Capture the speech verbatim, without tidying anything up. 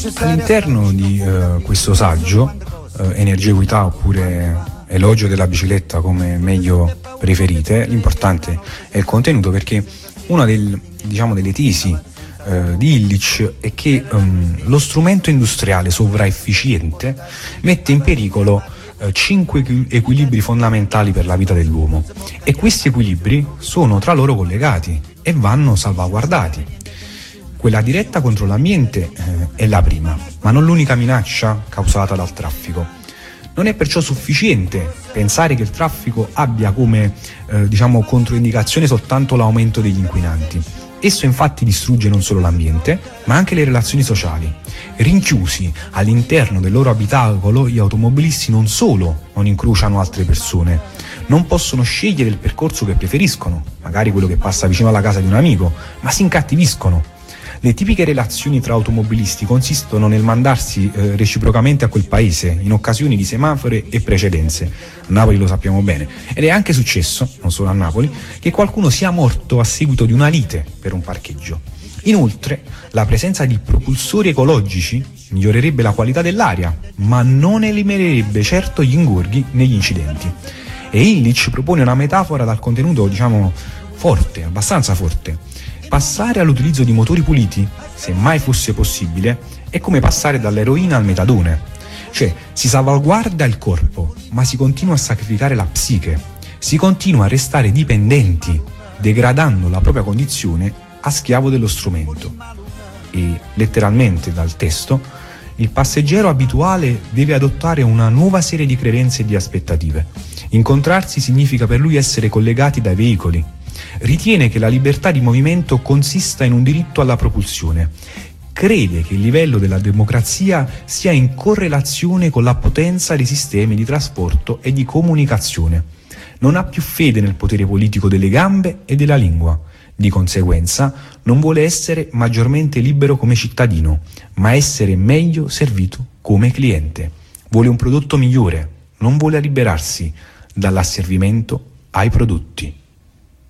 All'interno di eh, questo saggio, eh, Energia e Equità oppure Elogio della bicicletta, come meglio preferite, l'importante è il contenuto, perché una del, diciamo, delle tesi eh, di Illich è che um, lo strumento industriale sovraefficiente mette in pericolo eh, cinque equilibri fondamentali per la vita dell'uomo, e questi equilibri sono tra loro collegati e vanno salvaguardati. Quella diretta contro l'ambiente eh, è la prima, ma non l'unica minaccia causata dal traffico. Non è perciò sufficiente pensare che il traffico abbia come eh, diciamo controindicazione soltanto l'aumento degli inquinanti. Esso infatti distrugge non solo l'ambiente, ma anche le relazioni sociali. Rinchiusi all'interno del loro abitacolo, gli automobilisti non solo non incrociano altre persone, non possono scegliere il percorso che preferiscono, magari quello che passa vicino alla casa di un amico, ma si incattiviscono. Le tipiche relazioni tra automobilisti consistono nel mandarsi eh, reciprocamente a quel paese in occasioni di semafore e precedenze. A Napoli lo sappiamo bene. Ed è anche successo, non solo a Napoli, che qualcuno sia morto a seguito di una lite per un parcheggio. Inoltre, la presenza di propulsori ecologici migliorerebbe la qualità dell'aria, ma non eliminerebbe certo gli ingorghi negli incidenti. E Illich propone una metafora dal contenuto, diciamo, forte, abbastanza forte. Passare all'utilizzo di motori puliti, se mai fosse possibile, è come passare dall'eroina al metadone. Cioè, si salvaguarda il corpo, ma si continua a sacrificare la psiche. Si continua a restare dipendenti, degradando la propria condizione a schiavo dello strumento. E, letteralmente dal testo, il passeggero abituale deve adottare una nuova serie di credenze e di aspettative. Incontrarsi significa per lui essere collegati dai veicoli. Ritiene che la libertà di movimento consista in un diritto alla propulsione. Crede che il livello della democrazia sia in correlazione con la potenza dei sistemi di trasporto e di comunicazione. Non ha più fede nel potere politico delle gambe e della lingua. Di conseguenza, non vuole essere maggiormente libero come cittadino, ma essere meglio servito come cliente. Vuole un prodotto migliore, non vuole liberarsi dall'asservimento ai prodotti.